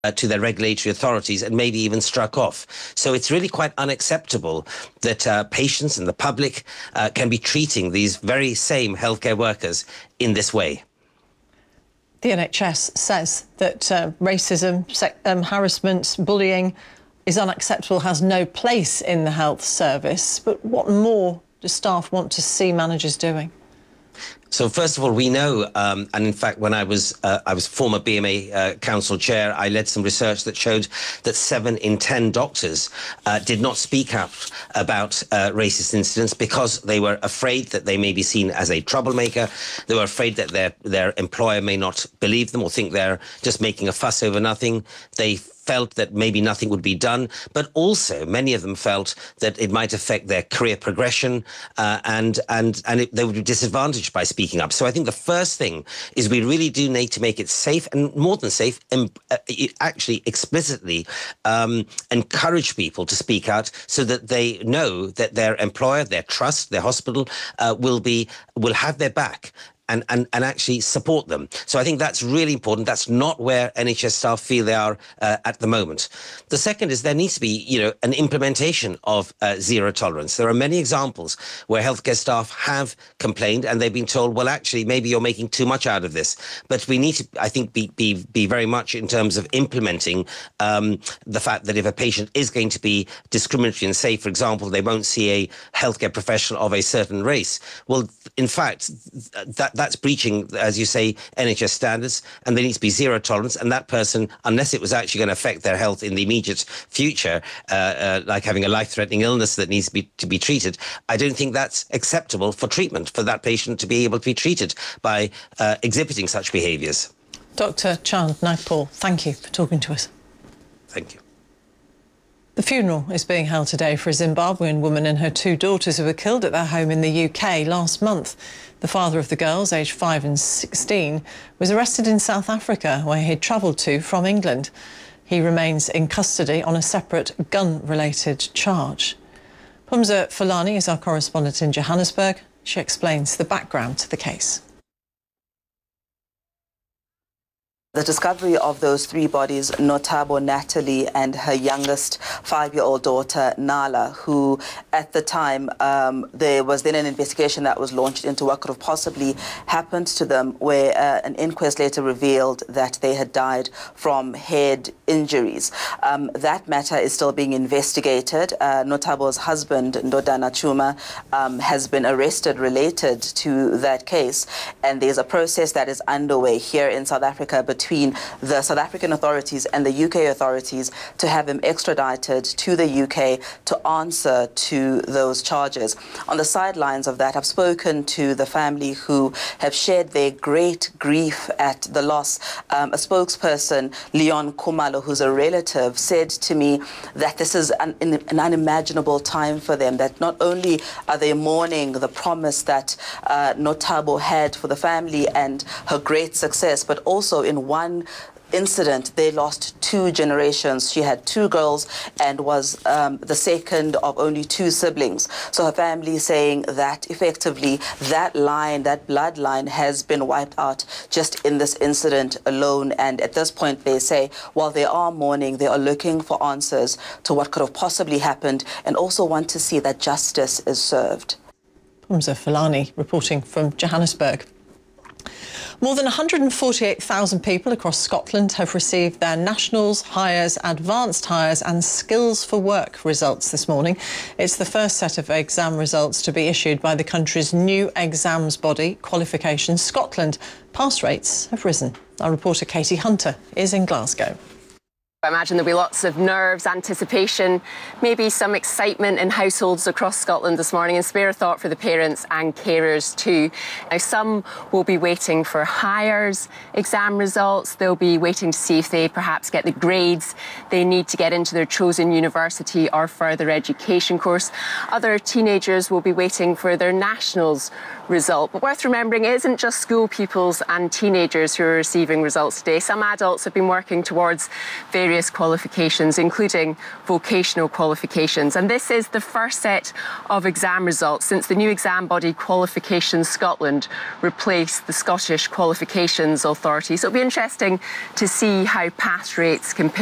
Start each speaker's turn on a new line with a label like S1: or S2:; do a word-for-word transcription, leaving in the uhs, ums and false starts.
S1: Uh, to their regulatory authorities and maybe even struck off. So it's really quite unacceptable that uh, patients and the public uh, can be treating these very same healthcare workers in this way.
S2: The N H S says that uh, racism, um, harassment, bullying is unacceptable, has no place in the health service. But what more do staff want to see managers doing?
S1: So first of all, we know, um, and in fact, when I was uh, I was former B M A uh, council chair, I led some research that showed that seven in ten doctors uh, did not speak up about uh, racist incidents because they were afraid that they may be seen as a troublemaker. They were afraid that their their employer may not believe them or think they're just making a fuss over nothing. They felt that maybe nothing would be done, but also many of them felt that it might affect their career progression uh, and and and it, they would be disadvantaged by speaking up. So I think the first thing is we really do need to make it safe, and more than safe, um, uh, actually explicitly um, encourage people to speak out so that they know that their employer, their trust, their hospital uh, will be will have their back. And, and, and actually support them. So I think that's really important. That's not where N H S staff feel they are uh, at the moment. The second is there needs to be, you know, an implementation of uh, zero tolerance. There are many examples where healthcare staff have complained and they've been told, well, actually, maybe you're making too much out of this. But we need to, I think, be, be, be very much in terms of implementing um, the fact that if a patient is going to be discriminatory and say, for example, they won't see a healthcare professional of a certain race, well, in fact, that that's breaching, as you say, N H S standards, and there needs to be zero tolerance. And that person, unless it was actually going to affect their health in the immediate future, uh, uh, like having a life-threatening illness that needs to be to be treated, I don't think that's acceptable for treatment, for that patient to be able to be treated by uh, exhibiting such behaviours.
S2: Doctor Chand Nagpal, thank you for talking to us.
S1: Thank you.
S2: The funeral is being held today for a Zimbabwean woman and her two daughters who were killed at their home in the U K last month. The father of the girls, aged five and sixteen, was arrested in South Africa, where he'd travelled to from England. He remains in custody on a separate gun-related charge. Pumza Fulani is our correspondent in Johannesburg. She explains the background to the case.
S3: The discovery of those three bodies, Notabo Natalie and her youngest five-year-old daughter, Nala, who at the time, um, there was then an investigation that was launched into what could have possibly happened to them, where uh, an inquest later revealed that they had died from head injuries. Um, that matter is still being investigated. Uh, Notabo's husband, Ndodana Chuma, um, has been arrested related to that case, and there's a process that is underway here in South Africa between between the South African authorities and the U K authorities to have him extradited to the U K to answer to those charges. On the sidelines of that, I've spoken to the family who have shared their great grief at the loss. Um, a spokesperson, Leon Kumalo, who's a relative, said to me that this is an, an unimaginable time for them, that not only are they mourning the promise that uh, Notabo had for the family and her great success, but also in one incident, they lost two generations. She had two girls and was um, the second of only two siblings. So her family is saying that effectively that line, that bloodline has been wiped out just in this incident alone. And at this point, they say, while they are mourning, they are looking for answers to what could have possibly happened and also want to see that justice is served.
S2: Pumza Fulani reporting from Johannesburg. More than one hundred forty-eight thousand people across Scotland have received their Nationals, Highers, Advanced Highers and Skills for Work results this morning. It's the first set of exam results to be issued by the country's new exams body, Qualifications Scotland. Pass rates have risen. Our reporter Katie Hunter is in Glasgow.
S4: I imagine there'll be lots of nerves, anticipation, maybe some excitement in households across Scotland this morning, and spare a thought for the parents and carers too. Now, some will be waiting for Highers exam results. They'll be waiting to see if they perhaps get the grades they need to get into their chosen university or further education course. Other teenagers will be waiting for their Nationals result. But worth remembering, it isn't just school pupils and teenagers who are receiving results today. Some adults have been working towards various various qualifications, including vocational qualifications. And this is the first set of exam results since the new exam body Qualifications Scotland replaced the Scottish Qualifications Authority. So it'll be interesting to see how pass rates compare